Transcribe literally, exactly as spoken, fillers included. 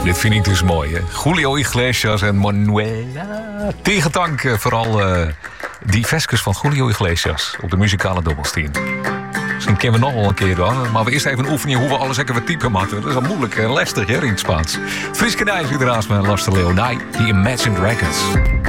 Dit vind ik dus mooi, hè? Julio Iglesias en Manuela. Tegentank uh, vooral uh, die veskes van Julio Iglesias op de muzikale dobbelsteen. Misschien kennen we nog wel een keer dan. Maar we eerst even oefenen hoe we alles lekker wat typen maken. Dat is al moeilijk en lastig, hè, in het Spaans. Fries Kanijs, iedereen me, Laster Leonai, die Imagine Dragons.